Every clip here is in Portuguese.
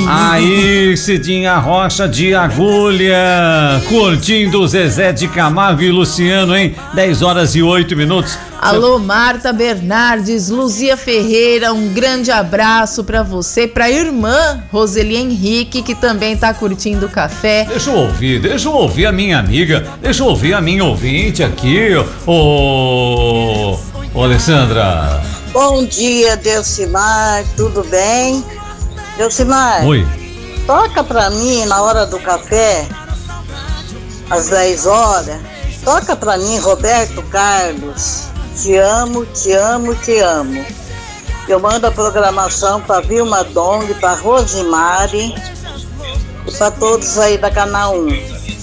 Aí, Cidinha Rocha de Agulha, curtindo Zezé de Camargo e Luciano, hein? 10h08. Alô, Marta Bernardes, Luzia Ferreira, um grande abraço pra você, pra irmã Roseli Henrique, que também tá curtindo o café. Deixa eu ouvir a minha amiga, deixa eu ouvir a minha ouvinte aqui, ô Alessandra. Bom dia, Delcimar, tudo bem? Delcimar, oi. Toca pra mim na hora do café, às 10h, toca pra mim Roberto Carlos. Te amo, te amo, te amo. Eu mando a programação para Vilma Dong, para Rosimari e para todos aí da Canal 1.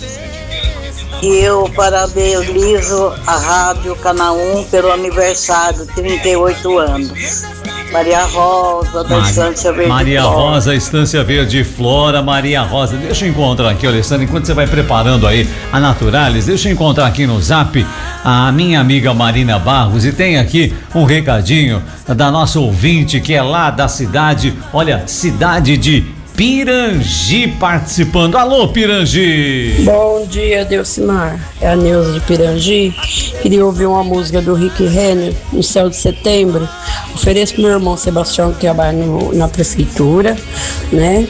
E eu parabenizo a Rádio Canal 1 pelo aniversário, 38 anos. Maria Rosa, da Estância Verde Maria Flora. Rosa, Estância Verde Flora, Maria Rosa. Deixa eu encontrar aqui, Alessandra, enquanto você vai preparando aí a Naturalis, deixa eu encontrar aqui no Zap a minha amiga Marina Barros, e tem aqui um recadinho da nossa ouvinte, que é lá da cidade, olha, cidade de Pirangi, participando. Alô, Pirangi! Bom dia, Delcimar. É a Neuza de Pirangi. Queria ouvir uma música do Rick Renner, No Céu de Setembro. Ofereço pro meu irmão Sebastião, que trabalha na prefeitura, né?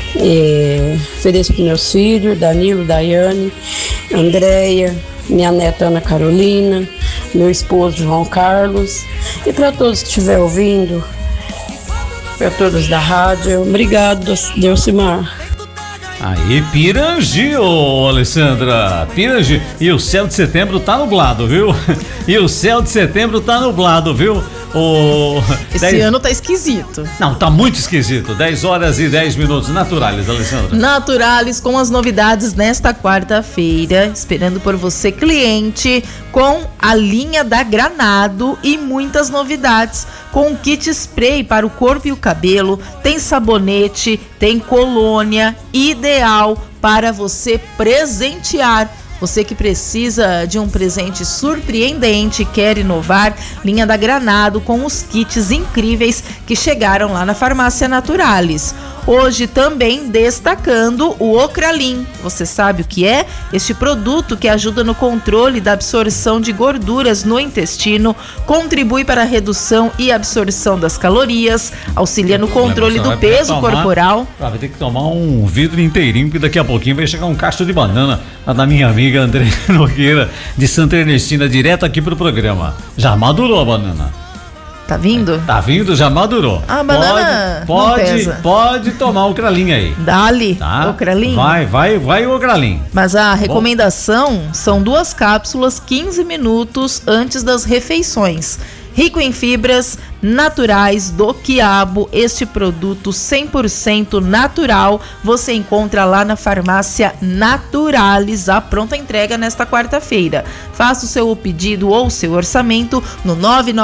Ofereço pro meus filhos, Danilo, Daiane, Andréia, minha neta Ana Carolina, meu esposo João Carlos, e para todos que estiver ouvindo, para todos da rádio, obrigado, Delcimar. Aí, Pirangi, ô Alessandra, Pirangi, e o céu de setembro tá nublado, viu? E o céu de setembro tá nublado, viu? Esse ano tá esquisito. Não, tá muito esquisito. 10h10. Naturalis, Alessandra. Naturalis com as novidades nesta quarta-feira, esperando por você, cliente, com a linha da Granado e muitas novidades, com kit spray para o corpo e o cabelo, tem sabonete, tem colônia, ideal para você presentear. Você que precisa de um presente surpreendente, quer inovar, linha da Granado com os kits incríveis que chegaram lá na Farmácia Naturalis. Hoje também destacando o Ocralin. Você sabe o que é? Este produto que ajuda no controle da absorção de gorduras no intestino, contribui para a redução e absorção das calorias, auxilia no controle do peso corporal. Vai ter que tomar um vidro inteirinho, porque daqui a pouquinho vai chegar um cacho de banana da minha amiga André Nogueira, de Santa Ernestina, direto aqui pro programa. Já madurou a banana. Tá vindo? Tá vindo, já madurou. A banana pode tomar o Cralin aí. Dá-lhe tá? o Cralin? Vai o Cralin. Mas a recomendação são 2 cápsulas 15 minutos antes das refeições. Rico em fibras naturais do quiabo, este produto 100% natural você encontra lá na Farmácia Naturalis, a pronta entrega nesta quarta-feira. Faça o seu pedido ou seu orçamento no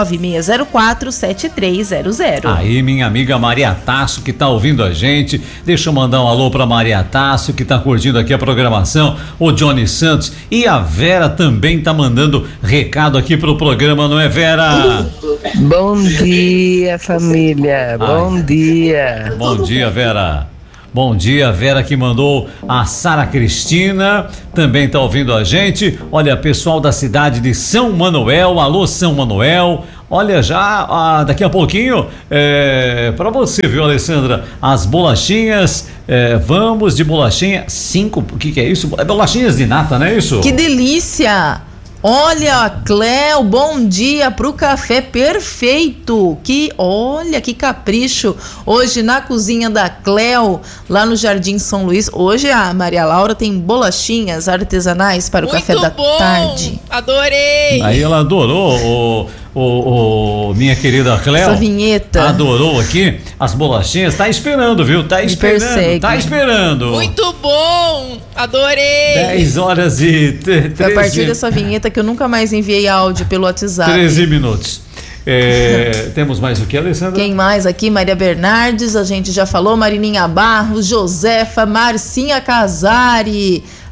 996047300. Aí, minha amiga Maria Tasso, que tá ouvindo a gente, deixa eu mandar um alô pra Maria Tasso, que tá curtindo aqui a programação, o Johnny Santos, e a Vera também tá mandando recado aqui pro programa, não é, Vera? Bom dia, família. Bom dia. Bom dia, Vera. Bom dia, Vera, que mandou a Sara Cristina, também tá ouvindo a gente. Olha, pessoal da cidade de São Manuel, alô São Manuel. Olha, já daqui a pouquinho, pra você, viu, Alessandra, as bolachinhas, vamos de bolachinha 5, o que é isso? Bolachinhas de nata, não é isso? Que delícia! Olha, Cléo, bom dia pro café perfeito. Olha que capricho. Hoje na cozinha da Cléo, lá no Jardim São Luís. Hoje a Maria Laura tem bolachinhas artesanais para o café da tarde. Adorei. Aí ela adorou minha querida Cléo. Essa vinheta. Adorou aqui as bolachinhas. Tá esperando, viu? Tá esperando. Tá esperando. Muito bom. Adorei. 10h13. A partir dessa vinheta que eu nunca mais enviei áudio pelo WhatsApp. 13 minutos. Temos mais o que, Alessandra? Quem mais aqui? Maria Bernardes, a gente já falou. Marininha Barros, Josefa, Marcinha Casari.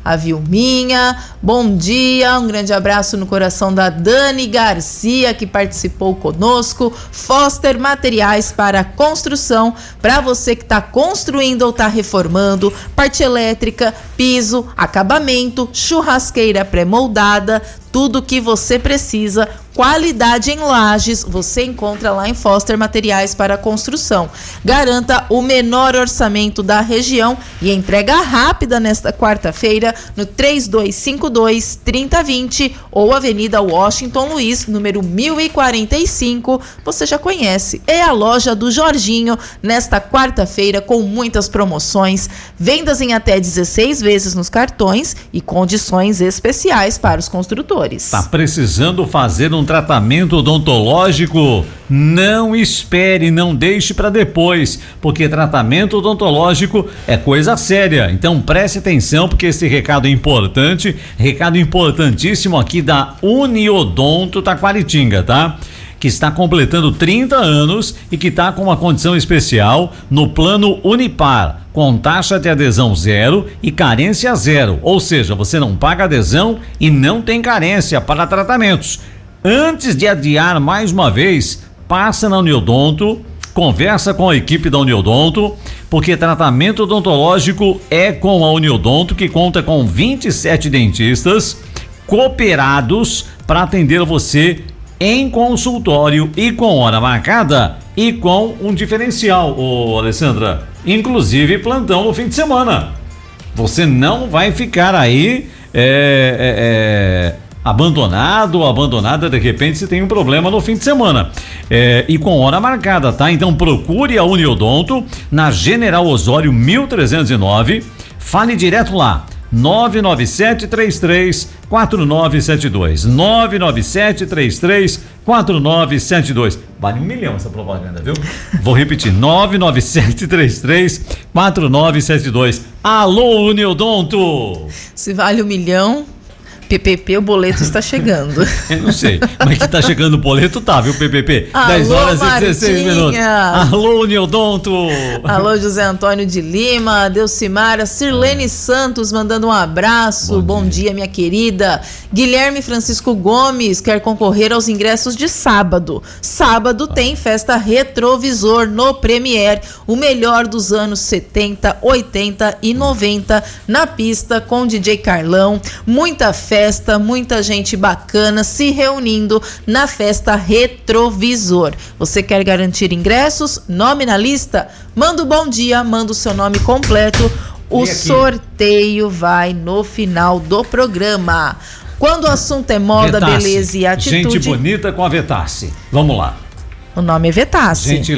a Vilminha. Bom dia, um grande abraço no coração da Dani Garcia, que participou conosco. Foster Materiais para Construção, para você que está construindo ou está reformando, parte elétrica, piso, acabamento, churrasqueira pré-moldada, tudo que você precisa, qualidade em lajes, você encontra lá em Foster Materiais para Construção. Garanta o menor orçamento da região e entrega rápida nesta quarta-feira no 3252-3020 ou Avenida Washington Luiz, número 1045, você já conhece. É a loja do Jorginho nesta quarta-feira com muitas promoções, vendas em até 16 vezes nos cartões e condições especiais para os construtores. Tá precisando fazer um tratamento odontológico? Não espere, não deixe para depois, porque tratamento odontológico é coisa séria. Então preste atenção, porque esse recado é importante, recado importantíssimo aqui da Uniodonto Taquaritinga, tá? Que está completando 30 anos e que está com uma condição especial no plano Unipar, com taxa de adesão zero e carência zero, ou seja, você não paga adesão e não tem carência para tratamentos. Antes de adiar mais uma vez, passa na Uniodonto, conversa com a equipe da Uniodonto, porque tratamento odontológico é com a Uniodonto, que conta com 27 dentistas cooperados para atender você em consultório e com hora marcada e com um diferencial, Alessandra, inclusive plantão no fim de semana. Você não vai ficar aí abandonado ou abandonada de repente se tem um problema no fim de semana. E com hora marcada, tá? Então procure a Uniodonto na General Osório 1309, fale direto lá. 997-33-4972 997-33-4972. Vale 1 milhão essa propaganda, viu? Vou repetir, 997-33-4972. Alô, Uniodonto! Se vale 1 milhão, PPP, o boleto está chegando. Eu não sei, mas que tá chegando o boleto, tá, viu, PPP? Alô, 10 horas e 16 minutos. Alô, Uniodonto. Alô, José Antônio de Lima, Delcimara, Sirlene Santos mandando um abraço. Bom dia, minha querida. Guilherme Francisco Gomes quer concorrer aos ingressos de sábado. Sábado tem festa Retrovisor no Premier, o melhor dos anos 70, 80 e 90 na pista com DJ Carlão. Muita festa, muita gente bacana se reunindo na festa Retrovisor. Você quer garantir ingressos? Nome na lista? Manda o bom dia, manda o seu nome completo. O sorteio vai no final do programa. Quando o assunto é moda, Vetasse. Beleza e atitude. Gente bonita com a Vetasse. Vamos lá. O nome é Vetasse. Gente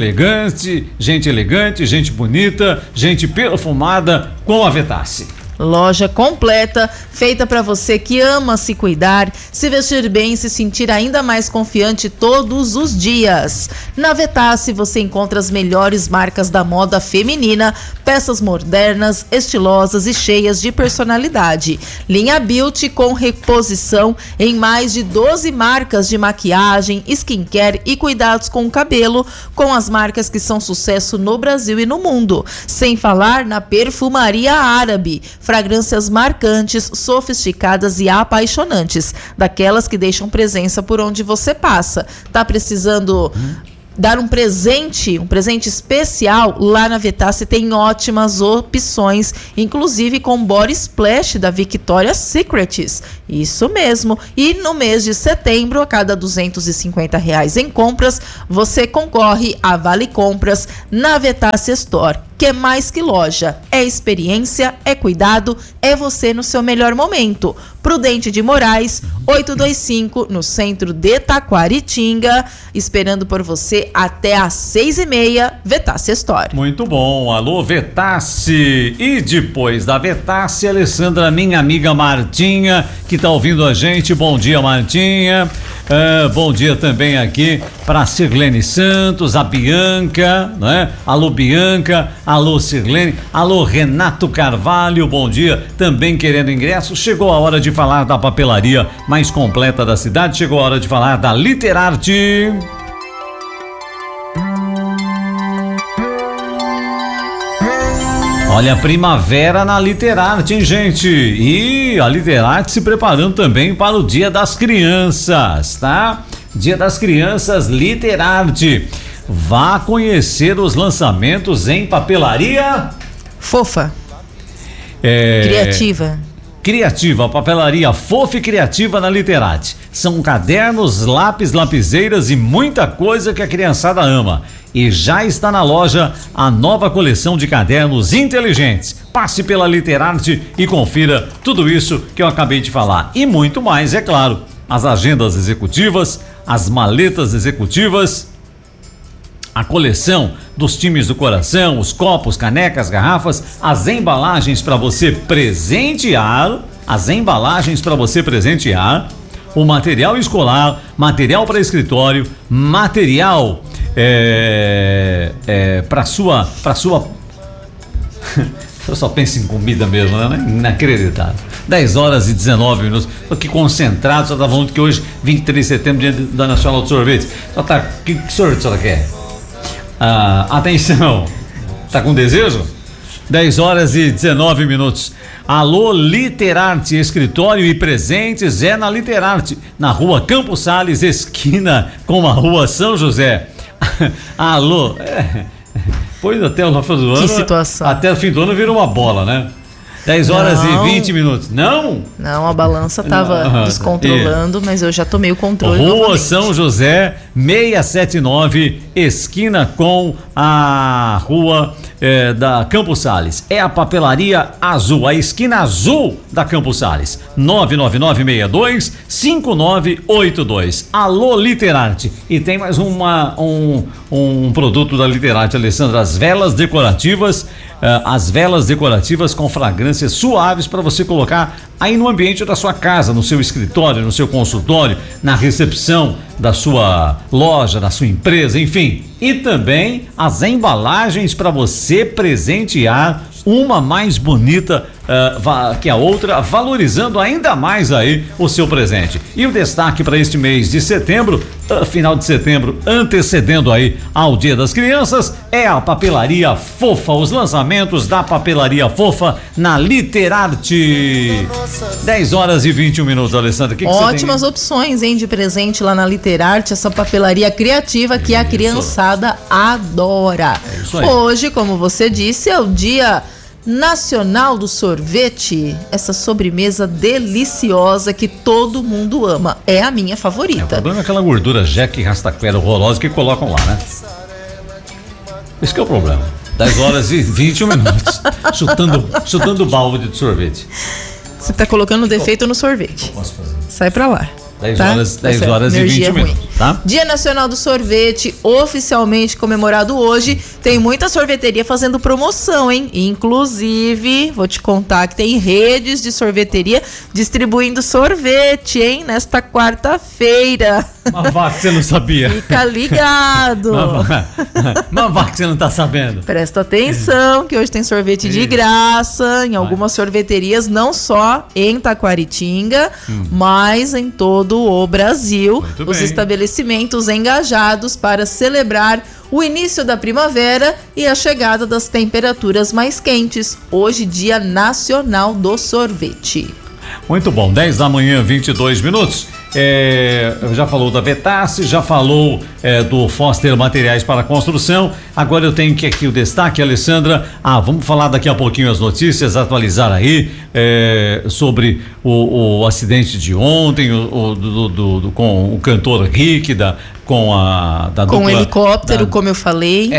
elegante, gente bonita, gente perfumada com a Vetasse. Loja completa, feita para você que ama se cuidar, se vestir bem e se sentir ainda mais confiante todos os dias. Na Vetasse você encontra as melhores marcas da moda feminina, peças modernas, estilosas e cheias de personalidade. Linha Beauty com reposição em mais de 12 marcas de maquiagem, skincare e cuidados com o cabelo, com as marcas que são sucesso no Brasil e no mundo. Sem falar na perfumaria árabe, fragrâncias marcantes, sofisticadas e apaixonantes, daquelas que deixam presença por onde você passa. Tá precisando dar um presente especial? Lá na Vetasse tem ótimas opções, inclusive com Body Splash da Victoria's Secrets. Isso mesmo. E no mês de setembro, a cada R$250 em compras, você concorre a Vale Compras na Vetasse Store. Que é mais que loja, é experiência, é cuidado, é você no seu melhor momento. Prudente de Moraes, 825, no centro de Taquaritinga, esperando por você até às 6h30, Vetasse Store. Muito bom, alô Vetasse. E depois da Vetasse, Alessandra, minha amiga Martinha, que tá ouvindo a gente. Bom dia, Martinha. Bom dia também aqui para Sirlene Santos, a Bianca, né? Alô Bianca, alô Sirlene, alô Renato Carvalho, bom dia, também querendo ingresso. Chegou a hora de falar da papelaria mais completa da cidade, chegou a hora de falar da Literarte. Olha, primavera na Literarte, hein, gente? E a Literarte se preparando também para o Dia das Crianças, tá? Dia das Crianças, Literarte. Vá conhecer os lançamentos em papelaria Fofa. Criativa, papelaria fofa e criativa na Literarte. São cadernos, lápis, lapiseiras e muita coisa que a criançada ama. E já está na loja a nova coleção de cadernos inteligentes. Passe pela Literarte e confira tudo isso que eu acabei de falar. E muito mais, é claro. As agendas executivas, as maletas executivas, a coleção dos times do coração, os copos, canecas, garrafas, as embalagens para você presentear, o material escolar, material para escritório, material para sua eu só penso em comida mesmo, né? Inacreditável. 10 horas e 19 minutos. Tô aqui concentrado, só tá falando que hoje, 23 de setembro, dia da Nacional do Sorvete. Só tá, que sorvete a senhora quer? Atenção, tá com desejo? 10 horas e 19 minutos. Alô, Literarte, escritório e presentes é na Literarte, na rua Campos Sales, esquina com a rua São José. Alô, pois até o final do ano. Que situação. Até o fim do ano virou uma bola, né? 10 horas e 20 minutos. Não? Não, a balança tava descontrolando, mas eu já tomei o controle. Rua novamente. São José, 679, esquina com a rua da Campos Sales. É a papelaria azul, a esquina azul da Campos Sales. 99962-5982. Alô, Literarte. E tem mais um produto da Literarte, Alessandra, as velas decorativas. As velas decorativas com fragrâncias suaves para você colocar aí no ambiente da sua casa, no seu escritório, no seu consultório, na recepção da sua loja, da sua empresa, enfim. E também as embalagens para você presentear uma mais bonita que a outra, valorizando ainda mais aí o seu presente. E o destaque para este mês de setembro, final de setembro, antecedendo aí ao Dia das Crianças, é a Papelaria Fofa, os lançamentos da Papelaria Fofa na Literarte. 10 horas e 21 minutos, Alessandra. Que ótimas opções, hein, de presente lá na Literarte, essa papelaria criativa que a criançada adora. É isso aí. Hoje, como você disse, é o Dia Nacional do Sorvete, essa sobremesa deliciosa que todo mundo ama. É a minha favorita. O problema é aquela gordura Jack Rastaquera horrorosa que colocam lá, né? Esse que é o problema. 10 horas e 21 minutos. chutando balde de sorvete. Você tá colocando defeito no sorvete. Posso fazer? Sai pra lá. 10 horas e 20 minutos, tá? Dia Nacional do Sorvete, oficialmente comemorado hoje. Tem muita sorveteria fazendo promoção, hein? Inclusive, vou te contar que tem redes de sorveteria distribuindo sorvete, hein? Nesta quarta-feira. Uma vaca que você não sabia. Fica ligado. Uma vaca que você não tá sabendo. Presta atenção que hoje tem sorvete de graça em algumas sorveterias, não só em Taquaritinga, mas em todo o Brasil. Muito os bem. Estabelecimentos engajados para celebrar o início da primavera e a chegada das temperaturas mais quentes. Hoje, Dia Nacional do Sorvete. Muito bom, 10 da manhã, 22 minutos. Já falou da Vetasse, já falou do Foster Materiais para Construção. Agora eu tenho que aqui o destaque, Alessandra. Vamos falar daqui a pouquinho as notícias, atualizar aí sobre o acidente de ontem, com o cantor Rick, com a com o helicóptero, como eu falei.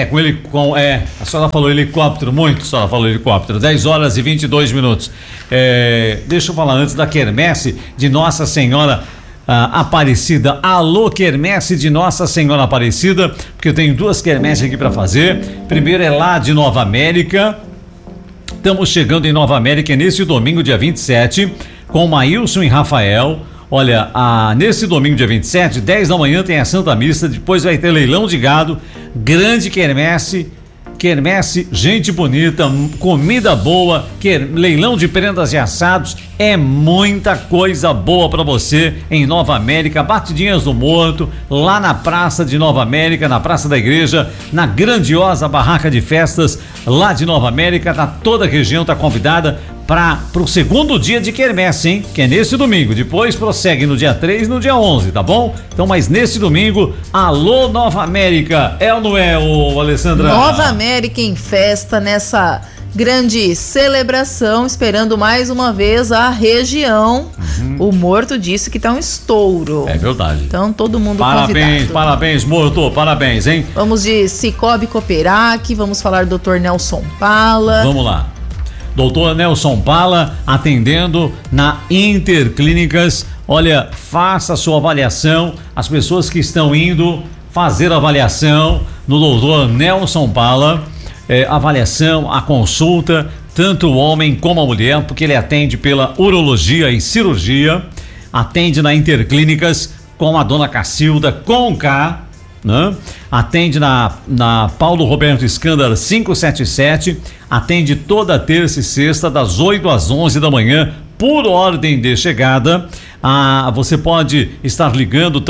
A senhora falou helicóptero, muito, a senhora falou helicóptero. 10 horas e 22 minutos. Deixa eu falar antes da quermesse de Nossa Senhora Aparecida. Alô, quermesse de Nossa Senhora Aparecida, porque eu tenho duas quermesses aqui para fazer. Primeiro é lá de Nova América. Estamos chegando em Nova América nesse domingo, dia 27, com Maílson e Rafael. Olha, nesse domingo, dia 27, 10 da manhã tem a Santa Missa, depois vai ter leilão de gado, grande quermesse quermesse, gente bonita, comida boa, leilão de prendas e assados, é muita coisa boa pra você em Nova América, Batidinhas do Morto, lá na Praça de Nova América, na Praça da Igreja, na grandiosa barraca de festas lá de Nova América. Toda a região tá convidada pro segundo dia de quermesse, hein? Que é nesse domingo, depois prossegue no dia 3 e no dia 11, tá bom? Então, mas nesse domingo, alô Nova América, é ou não é, Alessandra? Nova América em festa nessa grande celebração, esperando mais uma vez a região. O Morto disse que tá um estouro. É verdade. Então todo mundo convidado. Parabéns, Morto, parabéns, hein? Vamos de Cicobi Cooperac, vamos falar do Dr. Nelson Pala. Vamos lá. Doutor Nelson Pala atendendo na Interclínicas. Olha, faça a sua avaliação. As pessoas que estão indo fazer avaliação no doutor Nelson Pala, avaliação, a consulta, tanto o homem como a mulher, porque ele atende pela urologia e cirurgia, atende na Interclínicas com a dona Cacilda, com K, né? Atende na Paulo Roberto Escândalo 577, atende toda terça e sexta das 8 às 11 da manhã por ordem de chegada. Você pode estar ligando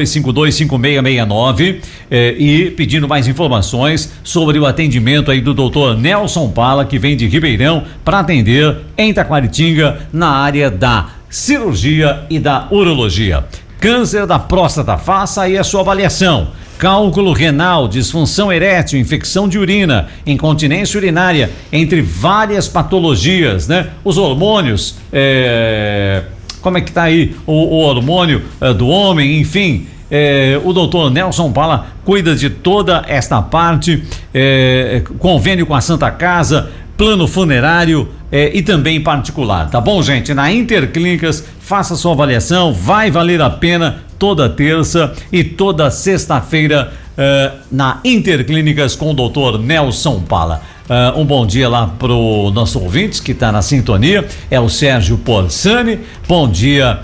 3252-5669 e pedindo mais informações sobre o atendimento aí do Dr. Nelson Pala, que vem de Ribeirão para atender em Taquaritinga na área da cirurgia e da urologia. Câncer da próstata, faça aí a sua avaliação. Cálculo renal, disfunção erétil, infecção de urina, incontinência urinária, entre várias patologias, né? Os hormônios, como é que tá aí o hormônio do homem, enfim. O doutor Nelson Pala cuida de toda esta parte, convênio com a Santa Casa, plano funerário e também particular, tá bom, gente? Na Interclínicas, faça sua avaliação, vai valer a pena toda terça e toda sexta-feira na Interclínicas com o doutor Nelson Pala. Um bom dia lá pro nosso ouvinte que está na sintonia, é o Sérgio Porsani. Bom dia,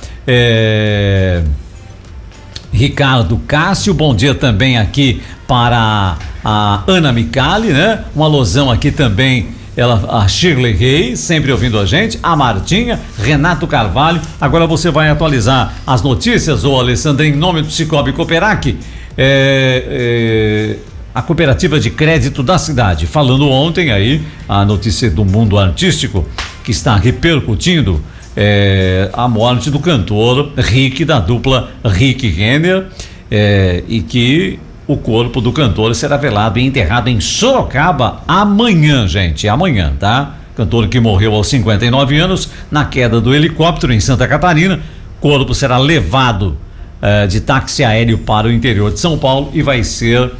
Ricardo Cássio, bom dia também aqui para a Ana Micali, né? Um alusão aqui também, a Shirley Reis, sempre ouvindo a gente, a Martinha, Renato Carvalho. Agora você vai atualizar as notícias, Alessandra, em nome do Cicobi Cooperac, a cooperativa de crédito da cidade, falando ontem aí, a notícia do mundo artístico que está repercutindo a morte do cantor Rick, da dupla Rick Renner, e que o corpo do cantor será velado e enterrado em Sorocaba amanhã, gente, amanhã, tá? Cantor que morreu aos 59 anos na queda do helicóptero em Santa Catarina. Corpo será levado de táxi aéreo para o interior de São Paulo e vai ser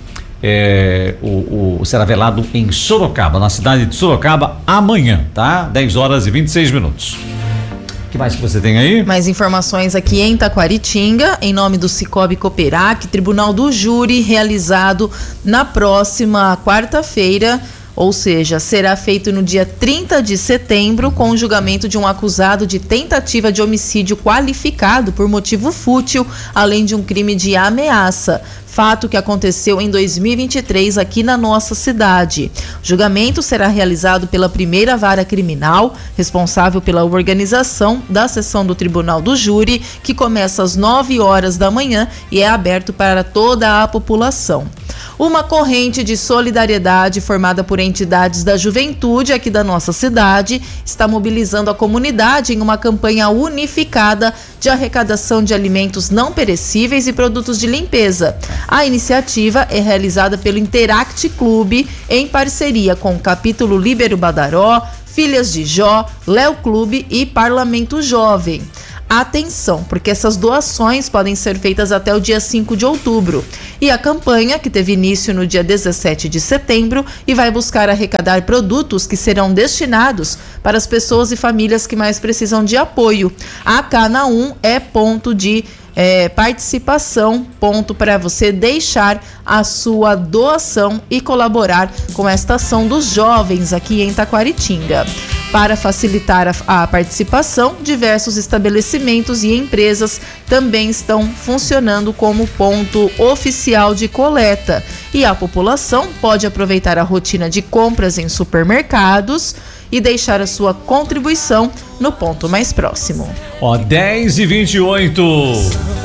será velado em Sorocaba, na cidade de Sorocaba amanhã, tá? 10h26. O que mais que você tem aí? Mais informações aqui em Taquaritinga, em nome do Cicobi Cooperac, Tribunal do Júri, realizado na próxima quarta-feira, ou seja, será feito no dia 30 de setembro, com o julgamento de um acusado de tentativa de homicídio qualificado por motivo fútil, além de um crime de ameaça. Fato que aconteceu em 2023 aqui na nossa cidade. O julgamento será realizado pela primeira vara criminal, responsável pela organização da sessão do Tribunal do Júri, que começa às 9 horas da manhã e é aberto para toda a população. Uma corrente de solidariedade formada por entidades da juventude aqui da nossa cidade está mobilizando a comunidade em uma campanha unificada de arrecadação de alimentos não perecíveis e produtos de limpeza. A iniciativa é realizada pelo Interact Clube em parceria com o Capítulo Líbero Badaró, Filhas de Jó, Léo Clube e Parlamento Jovem. Atenção, porque essas doações podem ser feitas até o dia 5 de outubro. E a campanha, que teve início no dia 17 de setembro, e vai buscar arrecadar produtos que serão destinados para as pessoas e famílias que mais precisam de apoio. A Cana 1 é ponto de participação, ponto para você deixar a sua doação e colaborar com esta ação dos jovens aqui em Taquaritinga. Para facilitar a participação, diversos estabelecimentos e empresas também estão funcionando como ponto oficial de coleta. E a população pode aproveitar a rotina de compras em supermercados e deixar a sua contribuição no ponto mais próximo. 10h28.